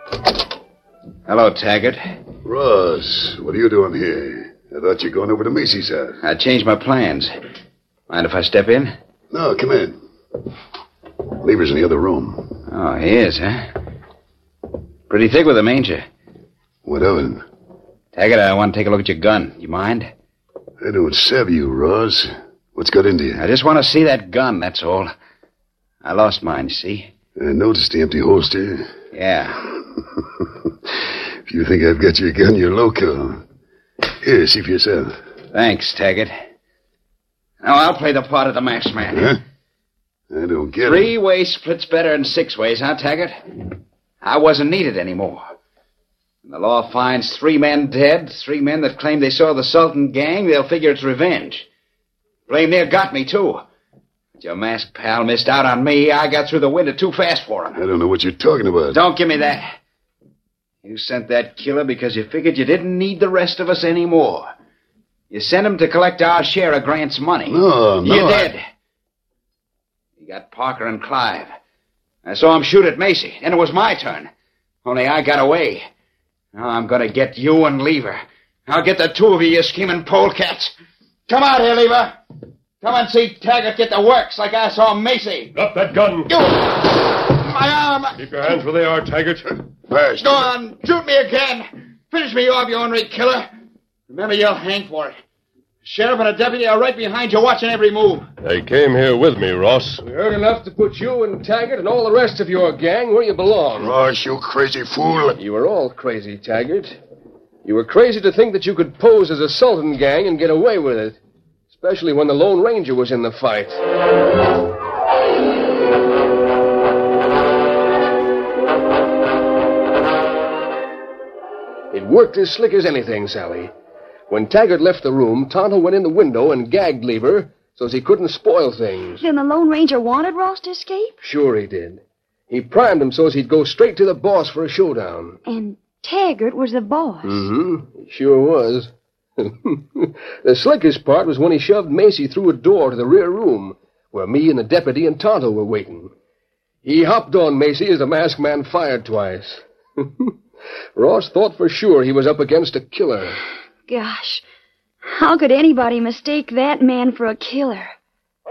Hello, Taggart. Ross, what are you doing here? I thought you were going over to Macy's house. I changed my plans. Mind if I step in? No, come in. Lever's in the other room. Oh, he is, huh? Pretty thick with him, ain't you? What of it? Taggart, I want to take a look at your gun. You mind? I don't savvy you, Ross. What's got into you? I just want to see that gun, that's all. I lost mine, you see? I noticed the empty holster. Yeah. If you think I've got your gun, you're loco. Here, see for yourself. Thanks, Taggart. Now, I'll play the part of the masked man. Huh? I don't get it. 3-way splits better than 6 ways, huh, Taggart? I wasn't needed anymore. When the law finds 3 men dead, 3 men that claim they saw the Sultan gang, they'll figure it's revenge. Blame near got me, too. But your masked pal missed out on me. I got through the window too fast for him. I don't know what you're talking about. Don't give me that. You sent that killer because you figured you didn't need the rest of us anymore. You sent him to collect our share of Grant's money. No. You did. You got Parker and Clive. I saw him shoot at Macy. Then it was my turn. Only I got away. Now I'm going to get you and Lever. I'll get the 2 of you scheming polecats. Come out here, Lever. Come and see Taggart get the works like I saw Macy. Drop that gun. My arm. Keep your hands where they are, Taggart. Fast. Go on. Shoot me again. Finish me off, you ornery killer. Remember, you'll hang for it. Sheriff and a deputy are right behind you watching every move. They came here with me, Ross. We heard enough to put you and Taggart and all the rest of your gang where you belong. Ross, you crazy fool. You were all crazy, Taggart. You were crazy to think that you could pose as a Sultan gang and get away with it. Especially when the Lone Ranger was in the fight. It worked as slick as anything, Sally. When Taggart left the room, Tonto went in the window and gagged Lever so he couldn't spoil things. Then the Lone Ranger wanted Ross to escape? Sure he did. He primed him so he'd go straight to the boss for a showdown. And Taggart was the boss. Mm-hmm. He sure was. The slickest part was when he shoved Macy through a door to the rear room, where me and the deputy and Tonto were waiting. He hopped on Macy as the masked man fired twice. Ross thought for sure he was up against a killer. Gosh, how could anybody mistake that man for a killer?